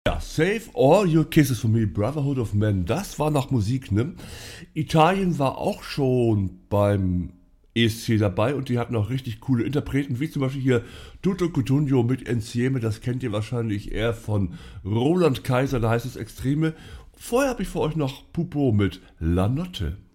Ja, Save All Your Kisses for Me, Brotherhood of Men, das war noch Musik, ne? Italien war auch schon beim ESC dabei und die hatten auch richtig coole Interpreten, wie zum Beispiel hier Tutto Cutugno mit Insieme, das kennt ihr wahrscheinlich eher von Roland Kaiser, da heißt es Extreme. Vorher habe ich für euch noch Pupo mit La Notte.